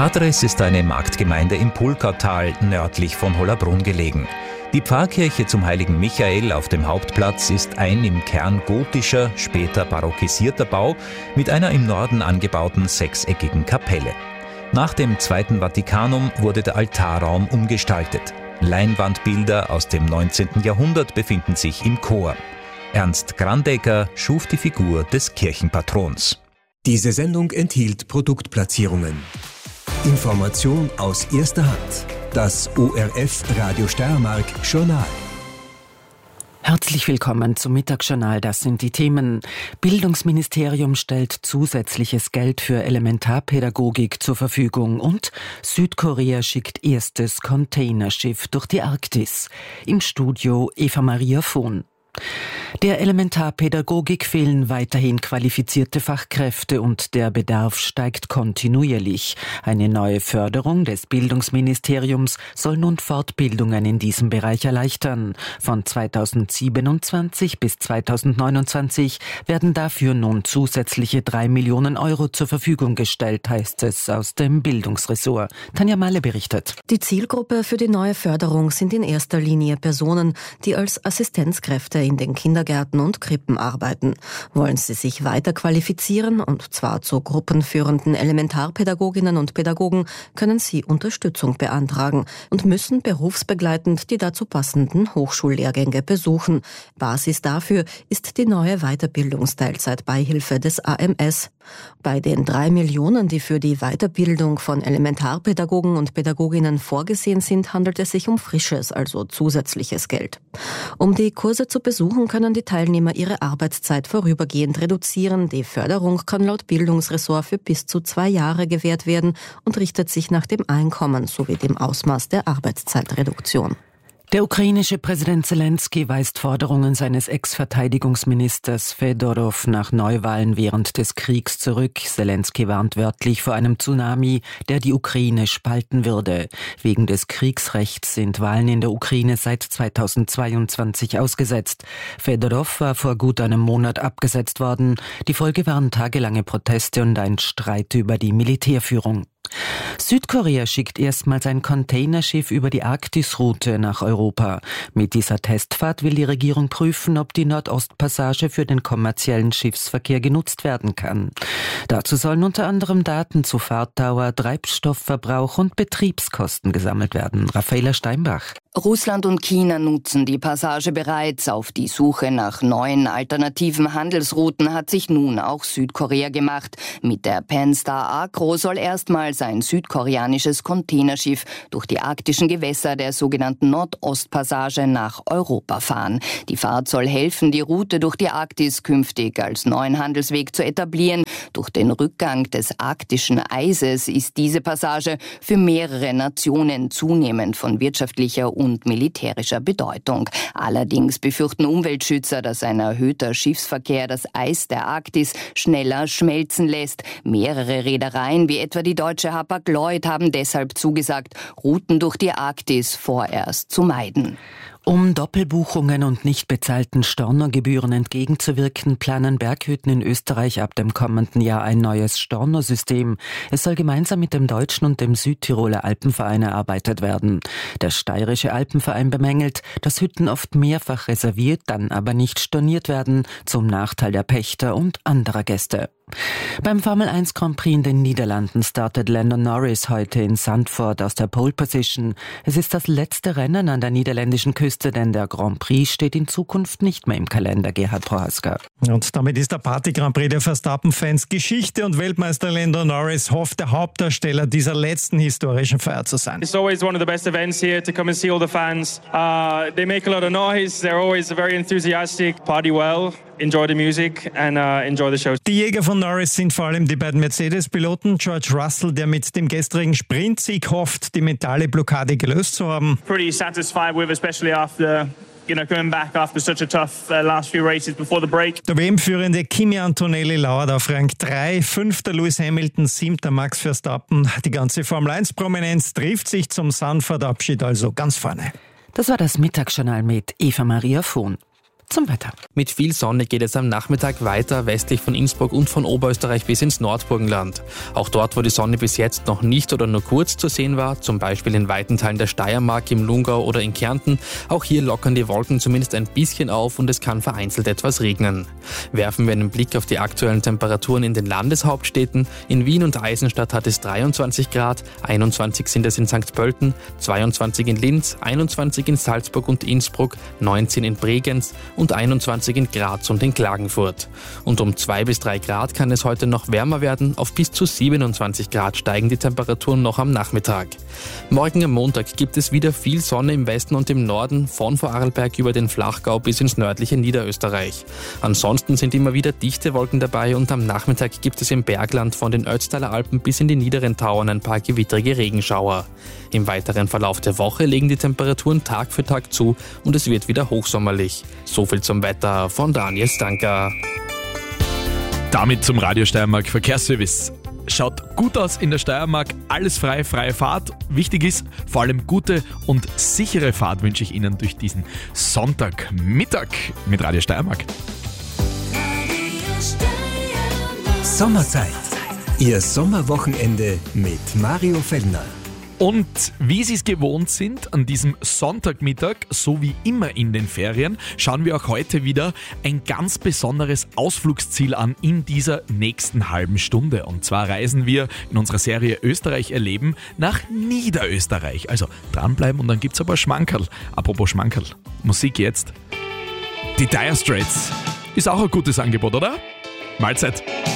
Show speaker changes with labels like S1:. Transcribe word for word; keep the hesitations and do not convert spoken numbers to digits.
S1: Adres ist eine Marktgemeinde im Pulkautal, nördlich von Hollabrunn gelegen. Die Pfarrkirche zum heiligen Michael auf dem Hauptplatz ist ein im Kern gotischer, später barockisierter Bau mit einer im Norden angebauten sechseckigen Kapelle. Nach dem Zweiten Vatikanum wurde der Altarraum umgestaltet. Leinwandbilder aus dem neunzehnten Jahrhundert befinden sich im Chor. Ernst Grandecker schuf die Figur des Kirchenpatrons.
S2: Diese Sendung enthielt Produktplatzierungen. Information aus erster Hand. Das O R F Radio Steiermark Journal.
S3: Herzlich willkommen zum Mittagsjournal. Das sind die Themen. Bildungsministerium stellt zusätzliches Geld für Elementarpädagogik zur Verfügung und Südkorea schickt erstes Containerschiff durch die Arktis. Im Studio Eva Maria Vohn. Der Elementarpädagogik fehlen weiterhin qualifizierte Fachkräfte und der Bedarf steigt kontinuierlich. Eine neue Förderung des Bildungsministeriums soll nun Fortbildungen in diesem Bereich erleichtern. Von zweitausendsiebenundzwanzig bis zweitausendneunundzwanzig werden dafür nun zusätzliche drei Millionen Euro zur Verfügung gestellt, heißt es aus dem Bildungsressort. Tanja Malle berichtet.
S4: Die Zielgruppe für die neue Förderung sind in erster Linie Personen, die als Assistenzkräfte in den Kindergärten und Krippen arbeiten. Wollen sie sich weiter qualifizieren, und zwar zu gruppenführenden Elementarpädagoginnen und Pädagogen, können sie Unterstützung beantragen und müssen berufsbegleitend die dazu passenden Hochschullehrgänge besuchen. Basis dafür ist die neue Weiterbildungsteilzeitbeihilfe des A M S. Bei den drei Millionen, die für die Weiterbildung von Elementarpädagogen und Pädagoginnen vorgesehen sind, handelt es sich um frisches, also zusätzliches Geld. Um die Kurse zu besuchen, können die Teilnehmer ihre Arbeitszeit vorübergehend reduzieren. Die Förderung kann laut Bildungsressort für bis zu zwei Jahre gewährt werden und richtet sich nach dem Einkommen sowie dem Ausmaß der Arbeitszeitreduktion.
S3: Der ukrainische Präsident Zelensky weist Forderungen seines Ex-Verteidigungsministers Fedorow nach Neuwahlen während des Kriegs zurück. Zelensky warnt wörtlich vor einem Tsunami, der die Ukraine spalten würde. Wegen des Kriegsrechts sind Wahlen in der Ukraine seit zweitausendzweiundzwanzig ausgesetzt. Fedorow war vor gut einem Monat abgesetzt worden. Die Folge waren tagelange Proteste und ein Streit über die Militärführung. Südkorea schickt erstmals ein Containerschiff über die Arktisroute nach Europa. Mit dieser Testfahrt will die Regierung prüfen, ob die Nordostpassage für den kommerziellen Schiffsverkehr genutzt werden kann. Dazu sollen unter anderem Daten zu Fahrtdauer, Treibstoffverbrauch und Betriebskosten gesammelt werden. Raffaela Steinbach.
S5: Russland und China nutzen die Passage bereits. Auf die Suche nach neuen alternativen Handelsrouten hat sich nun auch Südkorea gemacht. Mit der Pan-Star Agro soll erstmals ein südkoreanisches Containerschiff durch die arktischen Gewässer der sogenannten Nordostpassage nach Europa fahren. Die Fahrt soll helfen, die Route durch die Arktis künftig als neuen Handelsweg zu etablieren. Durch den Rückgang des arktischen Eises ist diese Passage für mehrere Nationen zunehmend von wirtschaftlicher und militärischer Bedeutung. Allerdings befürchten Umweltschützer, dass ein erhöhter Schiffsverkehr das Eis der Arktis schneller schmelzen lässt. Mehrere Reedereien, wie etwa die deutsche Hapag-Lloyd, haben deshalb zugesagt, Routen durch die Arktis vorerst zu meiden.
S3: Um Doppelbuchungen und nicht bezahlten Stornogebühren entgegenzuwirken, planen Berghütten in Österreich ab dem kommenden Jahr ein neues Stornosystem. Es soll gemeinsam mit dem Deutschen und dem Südtiroler Alpenverein erarbeitet werden. Der Steirische Alpenverein bemängelt, dass Hütten oft mehrfach reserviert, dann aber nicht storniert werden, zum Nachteil der Pächter und anderer Gäste. Beim Formel eins Grand Prix in den Niederlanden startet Lando Norris heute in Zandvoort aus der Pole Position. Es ist das letzte Rennen an der niederländischen Küste, denn der Grand Prix steht in Zukunft nicht mehr im Kalender. Gerhard Prohaska.
S6: Und damit ist der Party Grand Prix der Verstappen-Fans Geschichte und Weltmeister Lando Norris hofft, der Hauptdarsteller dieser letzten historischen Feier zu sein.
S7: It's always one of the best events here to come and see all the fans. Uh, they make a lot of noise. They're always very enthusiastic. Party well. Enjoy the music and uh, enjoy the show.
S6: Die Jäger von Norris sind vor allem die beiden Mercedes-Piloten. George Russell, der mit dem gestrigen Sprintsieg hofft, die mentale Blockade gelöst zu haben.
S7: Pretty satisfied with, especially after, you know, coming back after such a tough uh, last few races before the break.
S6: Der W M-führende Kimi Antonelli lauert auf Rang drei, fünfter Lewis Hamilton, siebter Max Verstappen. Die ganze Formel eins Prominenz trifft sich zum Sanford-Abschied also ganz vorne.
S3: Das war das Mittagsjournal mit Eva Maria Vohn. zum Wetter.
S8: Mit viel Sonne geht es am Nachmittag weiter, westlich von Innsbruck und von Oberösterreich bis ins Nordburgenland. Auch dort, wo die Sonne bis jetzt noch nicht oder nur kurz zu sehen war, zum Beispiel in weiten Teilen der Steiermark, im Lungau oder in Kärnten, auch hier lockern die Wolken zumindest ein bisschen auf und es kann vereinzelt etwas regnen. Werfen wir einen Blick auf die aktuellen Temperaturen in den Landeshauptstädten. In Wien und Eisenstadt hat es dreiundzwanzig Grad, einundzwanzig sind es in Sankt Pölten, zweiundzwanzig in Linz, einundzwanzig in Salzburg und Innsbruck, neunzehn in Bregenz und einundzwanzig in Graz und in Klagenfurt. Und um zwei bis drei Grad kann es heute noch wärmer werden, auf bis zu siebenundzwanzig Grad steigen die Temperaturen noch am Nachmittag. Morgen am Montag gibt es wieder viel Sonne im Westen und im Norden, von Vorarlberg über den Flachgau bis ins nördliche Niederösterreich. Ansonsten sind immer wieder dichte Wolken dabei und am Nachmittag gibt es im Bergland von den Ötztaler Alpen bis in die niederen Tauern ein paar gewittrige Regenschauer. Im weiteren Verlauf der Woche legen die Temperaturen Tag für Tag zu und es wird wieder hochsommerlich. So viel zum Wetter von Daniel Stanker.
S9: Damit zum Radio Steiermark Verkehrsservice. Schaut gut aus in der Steiermark, alles frei, freie Fahrt. Wichtig ist, vor allem gute und sichere Fahrt wünsche ich Ihnen durch diesen Sonntagmittag mit Radio Steiermark.
S2: Sommerzeit. Ihr Sommerwochenende mit Mario Fellner.
S9: Und wie Sie es gewohnt sind, an diesem Sonntagmittag, so wie immer in den Ferien, schauen wir auch heute wieder ein ganz besonderes Ausflugsziel an in dieser nächsten halben Stunde. Und zwar reisen wir in unserer Serie Österreich erleben nach Niederösterreich. Also dranbleiben und dann gibt's aber Schmankerl. Apropos Schmankerl, Musik jetzt. Die Dire Straits. Ist auch ein gutes Angebot, oder? Mahlzeit.